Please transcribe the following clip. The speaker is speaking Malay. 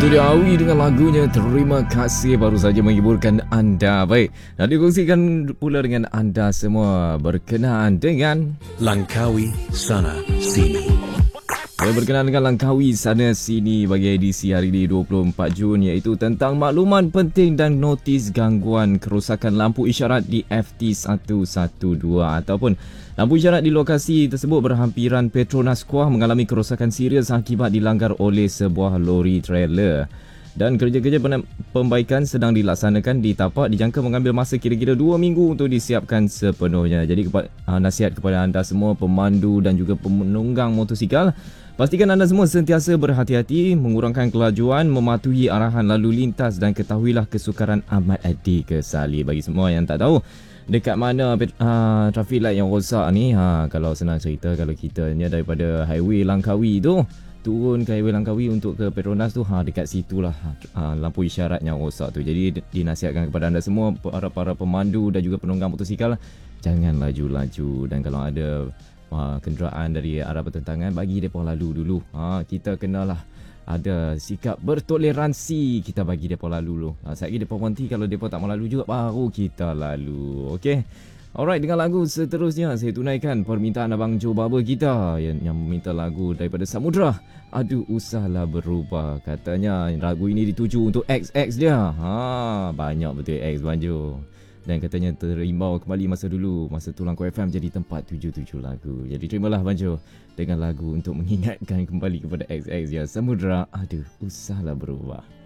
Sudah Awi dengan lagunya Terima Kasih baru saja menghiburkan anda. Baik, nak dikongsikan pula dengan anda semua berkenaan dengan Langkawi Sana Sini. berkenaan dengan Langkawi Sana Sini bagi edisi hari ini 24 Jun, iaitu tentang maklumat penting dan notis gangguan kerosakan lampu isyarat di FT112 ataupun lampu isyarat di lokasi tersebut berhampiran Petronas Kuah mengalami kerosakan serius akibat dilanggar oleh sebuah lori trailer. Dan kerja-kerja pembaikan sedang dilaksanakan di tapak, dijangka mengambil masa kira-kira 2 minggu untuk disiapkan sepenuhnya. Jadi nasihat kepada anda semua pemandu dan juga penunggang motosikal, pastikan anda semua sentiasa berhati-hati, mengurangkan kelajuan, mematuhi arahan lalu lintas dan ketahuilah kesukaran Ahmad Adi Kesali. Bagi semua yang tak tahu dekat mana traffic light yang rosak ni, kalau senang cerita, kalau kita ni daripada highway Langkawi tu turun ke highway Langkawi untuk ke Petronas tu, dekat situlah lampu isyarat yang rosak tu. Jadi dinasihatkan kepada anda semua para pemandu dan juga penunggang motosikal, jangan laju-laju, dan kalau ada kenderaan dari arah bertentangan, bagi mereka lalu dulu. Kita kenalah ada sikap bertoleransi, kita bagi mereka lalu dulu. Sekejap lagi mereka berhenti, kalau mereka tak mau lalu juga baru kita lalu. Okey. Alright, dengan lagu seterusnya saya tunaikan permintaan Abang Joe Barber kita yang meminta lagu daripada Samudra. Aduh, usahlah berubah. Katanya lagu ini dituju untuk ex-ex dia. Banyak betul ex Bang Joe. Dan katanya terimbau kembali masa dulu, masa Tulangku FM jadi tempat 77 lagu. Jadi terimalah Bang Joe dengan lagu untuk mengingatkan kembali kepada ex-ex dia. Samudra, aduh, usahlah berubah.